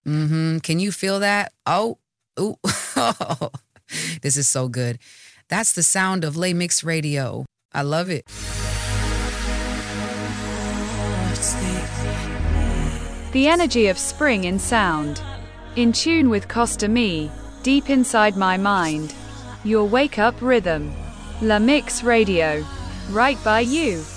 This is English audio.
Can you feel that? Oh, ooh. This is so good. That's the sound of Les Mix Radio. I love it. The energy of spring in sound. In tune with Costa Me, deep inside my mind. Your wake-up rhythm. La Mix Radio. Right by you.